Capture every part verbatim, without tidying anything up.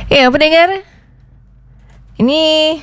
Ya, pendengar, ini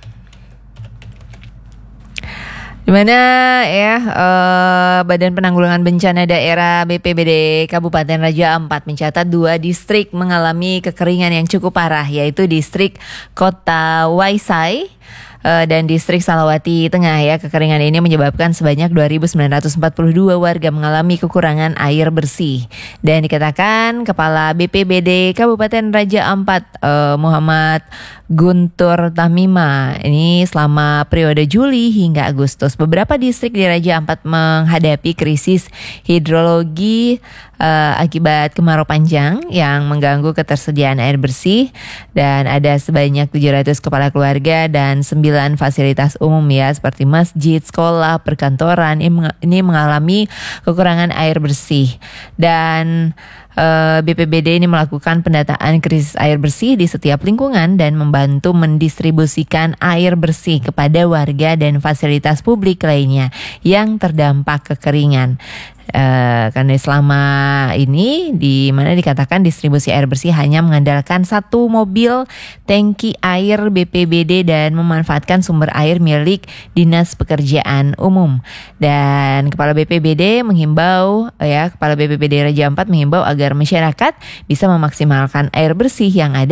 dimana ya eh, Badan Penanggulangan Bencana Daerah B P B D Kabupaten Raja Ampat mencatat dua distrik mengalami kekeringan yang cukup parah, yaitu distrik Kota Waisai eh, dan distrik Salawati Tengah. Ya, kekeringan ini menyebabkan sebanyak dua ribu sembilan ratus empat puluh dua warga mengalami kekurangan air bersih. Dan dikatakan Kepala B P B D Kabupaten Raja Ampat eh, Muhammad Guntur Tamima, ini selama periode Juli hingga Agustus beberapa distrik di Raja Ampat menghadapi krisis hidrologi uh, akibat kemarau panjang yang mengganggu ketersediaan air bersih, dan ada sebanyak tujuh ratus kepala keluarga dan sembilan fasilitas umum ya seperti masjid, sekolah, perkantoran ini mengalami kekurangan air bersih. Dan Uh, B P B D ini melakukan pendataan krisis air bersih di setiap lingkungan dan membantu mendistribusikan air bersih kepada warga dan fasilitas publik lainnya yang terdampak kekeringan. Uh, karena selama ini di mana dikatakan distribusi air bersih hanya mengandalkan satu mobil tangki air B P B D dan memanfaatkan sumber air milik Dinas Pekerjaan Umum. Dan Kepala B P B D menghimbau ya Kepala B P B D Raja Ampat menghimbau agar masyarakat bisa memaksimalkan air bersih yang ada